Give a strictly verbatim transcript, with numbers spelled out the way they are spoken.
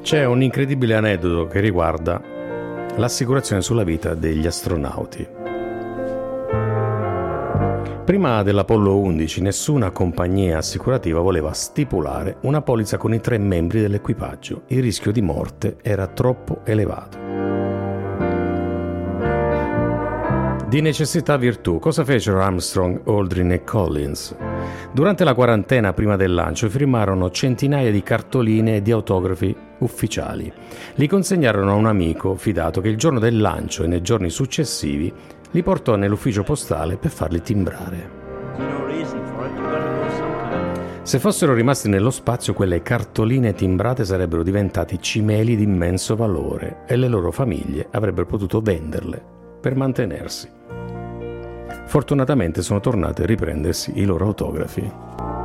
C'è un incredibile aneddoto che riguarda l'assicurazione sulla vita degli astronauti. Prima dell'Apollo undici nessuna compagnia assicurativa voleva stipulare una polizza con i tre membri dell'equipaggio. Il rischio di morte era troppo elevato. Di necessità virtù, cosa fecero Armstrong, Aldrin e Collins? Durante la quarantena prima del lancio firmarono centinaia di cartoline e di autografi ufficiali. Li consegnarono a un amico fidato che il giorno del lancio e nei giorni successivi li portò nell'ufficio postale per farli timbrare. Se fossero rimasti nello spazio, quelle cartoline timbrate sarebbero diventate cimeli di immenso valore e le loro famiglie avrebbero potuto venderle per mantenersi. Fortunatamente sono tornate a riprendersi i loro autografi.